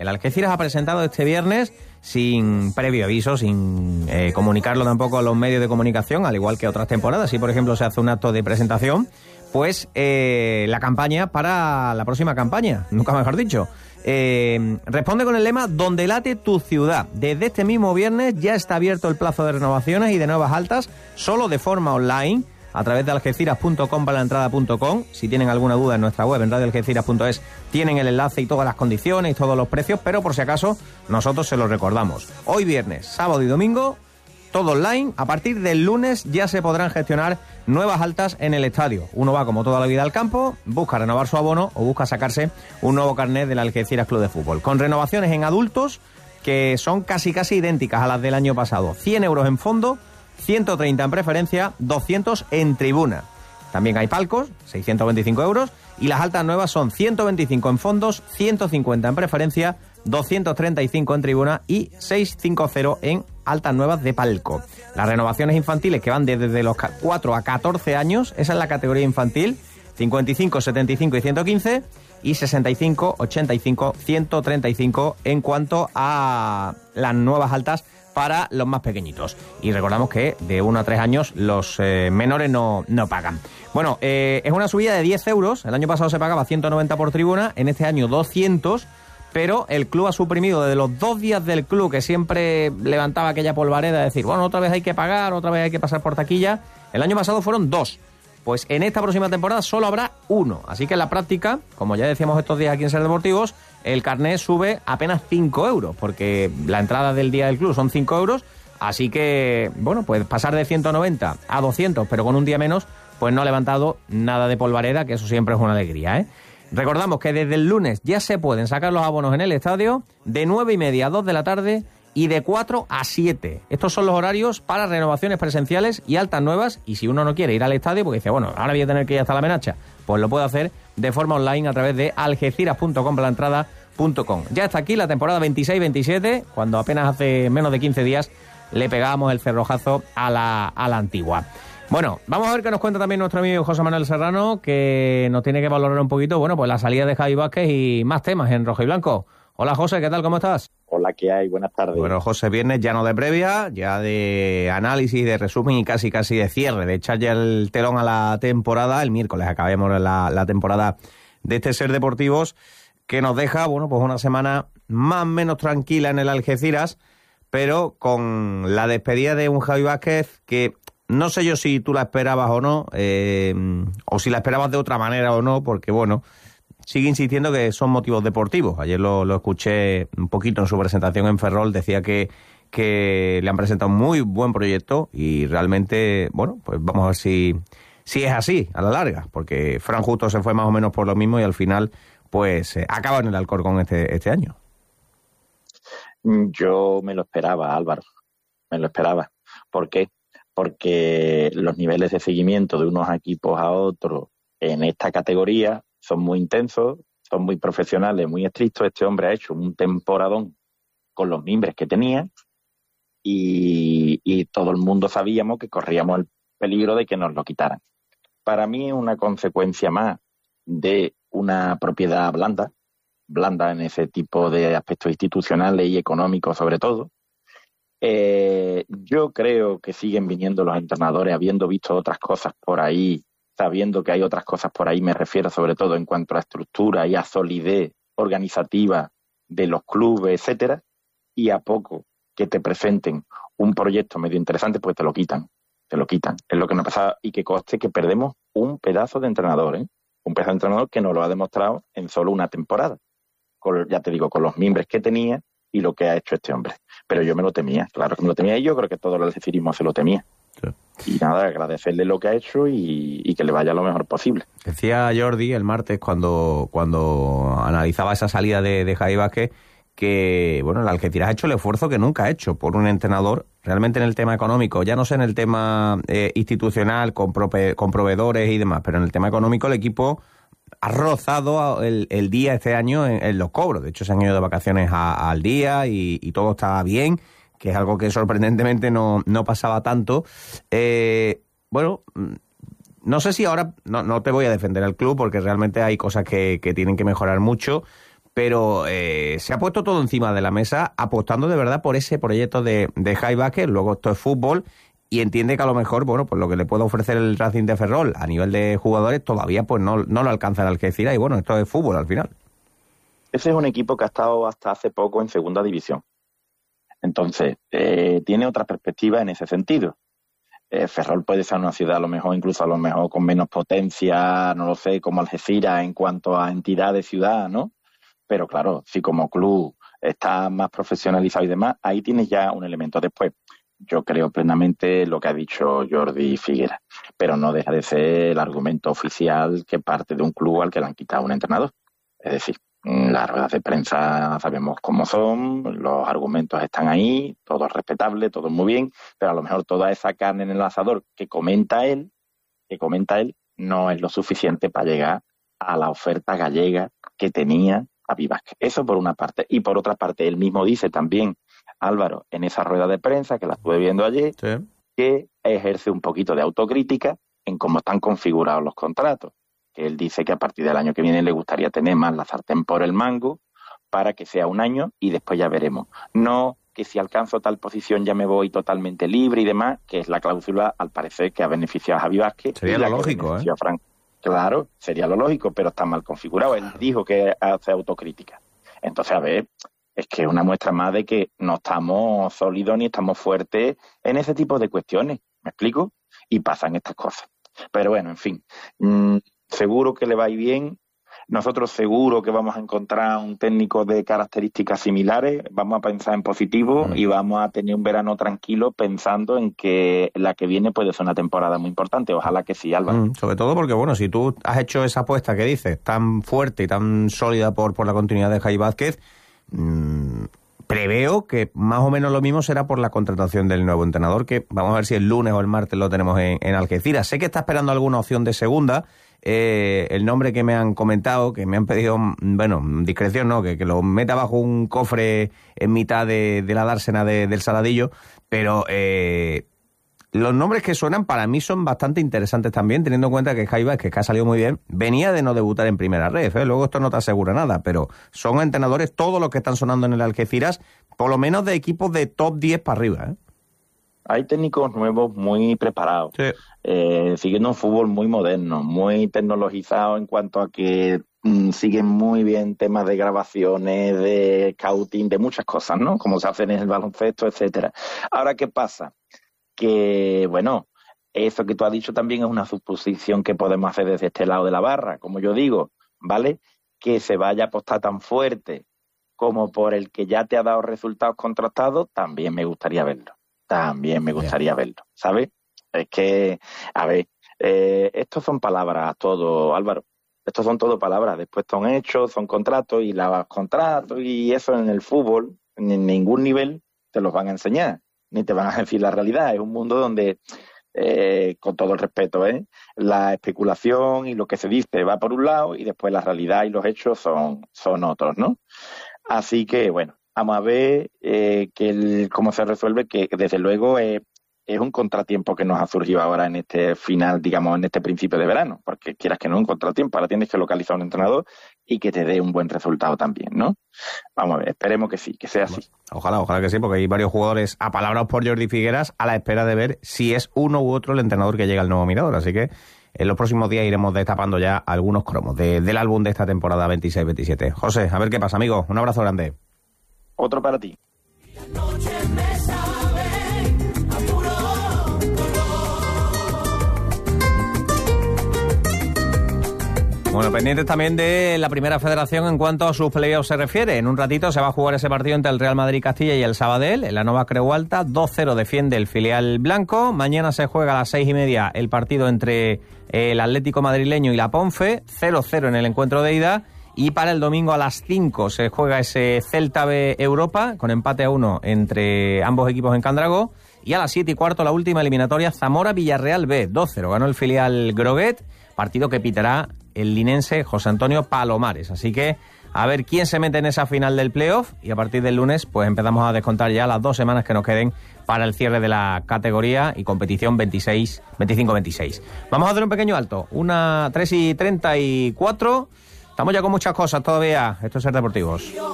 El Algeciras ha presentado este viernes, sin previo aviso, sin comunicarlo tampoco a los medios de comunicación, al igual que otras temporadas. Si, por ejemplo, se hace un acto de presentación, pues la campaña para la próxima campaña, nunca mejor dicho. Responde con el lema "Donde late tu ciudad". Desde este mismo viernes ya está abierto el plazo de renovaciones y de nuevas altas, solo de forma online, a través de algeciras.com/entrada.com. Si tienen alguna duda en nuestra web, en radioalgeciras.es, tienen el enlace y todas las condiciones y todos los precios, pero por si acaso, nosotros se los recordamos. Hoy viernes, sábado y domingo, todo online. A partir del lunes ya se podrán gestionar nuevas altas en el estadio. Uno va como toda la vida al campo, busca renovar su abono o busca sacarse un nuevo carnet del Algeciras Club de Fútbol. Con renovaciones en adultos que son casi idénticas a las del año pasado. 100 euros en fondo, 130 en preferencia, 200 en tribuna. También hay palcos, 625 euros, y las altas nuevas son 125 en fondos, 150 en preferencia, 235 en tribuna y 650 en altas nuevas de palco. Las renovaciones infantiles, que van desde los 4 a 14 años, esa es la categoría infantil, 55, 75 y 115, y 65, 85, 135 en cuanto a las nuevas altas para los más pequeñitos. Y recordamos que de 1 a 3 años los menores no pagan. Bueno, es una subida de 10 euros. El año pasado se pagaba 190 por tribuna, en este año 200, pero el club ha suprimido desde los 2 días del club, que siempre levantaba aquella polvareda de decir, bueno, otra vez hay que pagar, otra vez hay que pasar por taquilla. El año pasado fueron 2. Pues en esta próxima temporada solo habrá 1. Así que en la práctica, como ya decíamos estos días aquí en Ser Deportivos, el carnet sube apenas 5 euros, porque la entrada del día del club son 5 euros. Así que, bueno, pues pasar de 190 a 200, pero con un día menos, pues no ha levantado nada de polvareda, que eso siempre es una alegría, ¿eh? Recordamos que desde el lunes ya se pueden sacar los abonos en el estadio de 9:30 a 2 de la tarde y de 4 a 7. Estos son los horarios para renovaciones presenciales y altas nuevas. Y si uno no quiere ir al estadio, porque dice, bueno, ahora voy a tener que ir hasta la Menacha, pues lo puede hacer de forma online a través de algeciras.com/entrada.com. Ya está aquí la temporada 26-27, cuando apenas hace menos de 15 días le pegábamos el cerrojazo a la antigua. Bueno, vamos a ver qué nos cuenta también nuestro amigo José Manuel Serrano, que nos tiene que valorar un poquito, bueno, pues la salida de Javi Vázquez y más temas en rojo y blanco. Hola José, ¿qué tal? ¿Cómo estás? Hola, ¿qué hay? Buenas tardes. Bueno, José, viernes ya no de previa, ya de análisis, de resumen y casi de cierre, de echar ya el telón a la temporada. El miércoles acabemos la temporada de este Ser Deportivos, que nos deja, bueno, pues una semana más o menos tranquila en el Algeciras, pero con la despedida de un Javi Vázquez que no sé yo si tú la esperabas o no, o si la esperabas de otra manera o no, porque bueno, sigue insistiendo que son motivos deportivos. Ayer lo escuché un poquito en su presentación en Ferrol, decía que le han presentado un muy buen proyecto y realmente, bueno, pues vamos a ver si es así a la larga, porque Fran Justo se fue más o menos por lo mismo y al final pues acaba en el Alcorcón este año. Yo me lo esperaba, Álvaro, me lo esperaba. ¿Por qué? Porque los niveles de seguimiento de unos equipos a otros en esta categoría son muy intensos, son muy profesionales, muy estrictos. Este hombre ha hecho un temporadón con los mimbres que tenía y todo el mundo sabíamos que corríamos el peligro de que nos lo quitaran. Para mí es una consecuencia más de una propiedad blanda en ese tipo de aspectos institucionales y económicos sobre todo. Yo creo que siguen viniendo los entrenadores habiendo visto otras cosas por ahí, sabiendo que hay otras cosas por ahí, me refiero sobre todo en cuanto a estructura y a solidez organizativa de los clubes, etcétera, y a poco que te presenten un proyecto medio interesante, pues te lo quitan. Es lo que nos pasa, y que conste que perdemos un pedazo de entrenador, un pedazo de entrenador que nos lo ha demostrado en solo una temporada, ya te digo, con los mimbres que tenía y lo que ha hecho este hombre. Pero yo me lo temía, claro que me lo temía, y yo creo que todo el algecirismo se lo temía. Sí. Y nada, agradecerle lo que ha hecho y que le vaya lo mejor posible. Decía Jordi el martes cuando analizaba esa salida de Javi Vázquez que, bueno, el Algeciras ha hecho el esfuerzo que nunca ha hecho por un entrenador, realmente en el tema económico, ya no sé en el tema institucional, con proveedores y demás, pero en el tema económico el equipo ha rozado el día este año en los cobros. De hecho, se han ido de vacaciones al día y todo está bien, que es algo que sorprendentemente no pasaba tanto. Bueno, no sé si ahora, no te voy a defender al club porque realmente hay cosas que tienen que mejorar mucho, pero se ha puesto todo encima de la mesa apostando de verdad por ese proyecto de Jai Vázquez. Luego esto es fútbol y entiende que a lo mejor, bueno, pues lo que le puede ofrecer el Racing de Ferrol a nivel de jugadores todavía pues no lo alcanza el Algeciras y bueno, esto es fútbol al final. Ese es un equipo que ha estado hasta hace poco en segunda división. Entonces, tiene otra perspectiva en ese sentido. Ferrol puede ser una ciudad incluso a lo mejor con menos potencia, no lo sé, como Algeciras en cuanto a entidad de ciudad, ¿no? Pero claro, si como club está más profesionalizado y demás, ahí tienes ya un elemento. Después, yo creo plenamente lo que ha dicho Jordi Figuera, pero no deja de ser el argumento oficial que parte de un club al que le han quitado un entrenador. Es decir, las ruedas de prensa sabemos cómo son, los argumentos están ahí, todo es respetable, todo es muy bien, pero a lo mejor toda esa carne en el asador que comenta él, no es lo suficiente para llegar a la oferta gallega que tenía Javi Vázquez. Eso por una parte. Y por otra parte, él mismo dice también, Álvaro, en esa rueda de prensa que la estuve viendo ayer, sí, que ejerce un poquito de autocrítica en cómo están configurados los contratos. Que él dice que a partir del año que viene le gustaría tener más la sartén por el mango para que sea un año y después ya veremos. No que si alcanzo tal posición ya me voy totalmente libre y demás, que es la cláusula, al parecer, que ha beneficiado a Javi Vázquez. Sería lo lógico, ¿eh? Claro, sería lo lógico, pero está mal configurado. Él dijo que hace autocrítica. Entonces, a ver, es que es una muestra más de que no estamos sólidos ni estamos fuertes en ese tipo de cuestiones. ¿Me explico? Y pasan estas cosas. Pero bueno, en fin... seguro que le va a ir bien. Nosotros seguro que vamos a encontrar un técnico de características similares. Vamos a pensar en positivo y vamos a tener un verano tranquilo pensando en que la que viene puede ser una temporada muy importante. Ojalá que sí, Álvaro. Sobre todo porque, bueno, si tú has hecho esa apuesta que dices tan fuerte y tan sólida por la continuidad de Jai Vázquez, preveo que más o menos lo mismo será por la contratación del nuevo entrenador, que vamos a ver si el lunes o el martes lo tenemos en Algeciras. Sé que está esperando alguna opción de segunda. El nombre que me han comentado, que me han pedido, bueno, discreción, ¿no? Que lo meta bajo un cofre en mitad de la dársena del Saladillo, pero los nombres que suenan para mí son bastante interesantes también, teniendo en cuenta que Jai Vázquez, que ha salido muy bien, venía de no debutar en primera red, ¿eh? Luego esto no te asegura nada, pero son entrenadores, todos los que están sonando en el Algeciras, por lo menos de equipos de top 10 para arriba, ¿eh? Hay técnicos nuevos muy preparados, sí. Siguiendo un fútbol muy moderno, muy tecnologizado en cuanto a que siguen muy bien temas de grabaciones, de scouting, de muchas cosas, ¿no? Como se hacen en el baloncesto, etcétera. Ahora, ¿qué pasa? Que, bueno, eso que tú has dicho también es una suposición que podemos hacer desde este lado de la barra, como yo digo, ¿vale? Que se vaya a apostar tan fuerte como por el que ya te ha dado resultados contrastados, también me gustaría verlo. ¿Sabes? Es que, a ver, estos son palabras todo, Álvaro. Estos son todo palabras. Después son hechos, son contratos y los contratos y eso en el fútbol, en ningún nivel te los van a enseñar, ni te van a decir la realidad. Es un mundo donde, con todo el respeto, la especulación y lo que se dice va por un lado y después la realidad y los hechos son otros, ¿no? Así que, bueno. Vamos a ver cómo se resuelve, que desde luego es un contratiempo que nos ha surgido ahora en este final, digamos, en este principio de verano, porque quieras que no, un contratiempo, ahora tienes que localizar un entrenador y que te dé un buen resultado también, ¿no? Vamos a ver, esperemos que sí, que sea así. Ojalá que sí, porque hay varios jugadores apalabrados por Jordi Figueras a la espera de ver si es uno u otro el entrenador que llega al nuevo Mirador, así que en los próximos días iremos destapando ya algunos cromos del álbum de esta temporada 26-27. José, a ver qué pasa, amigo, un abrazo grande. Otro para ti. Bueno, pendientes también de la Primera Federación en cuanto a sus playoffs se refiere. En un ratito se va a jugar ese partido entre el Real Madrid Castilla y el Sabadell. En la Nova Creu Alta, 2-0 defiende el filial blanco. Mañana se juega a las 6:30 el partido entre el Atlético madrileño y la Ponfe. 0-0 en el encuentro de ida. Y para el domingo a las 5 se juega ese Celta B Europa, con empate a 1 entre ambos equipos en Candragó. Y a las 7:15 la última eliminatoria, Zamora-Villarreal B, 2-0. Ganó el filial Groguet, partido que pitará el linense José Antonio Palomares. Así que a ver quién se mete en esa final del playoff. Y a partir del lunes pues empezamos a descontar ya las 2 semanas que nos queden para el cierre de la categoría y competición 25-26. Vamos a hacer un pequeño alto, 3:34... Estamos ya con muchas cosas todavía. Esto es Ser Deportivos.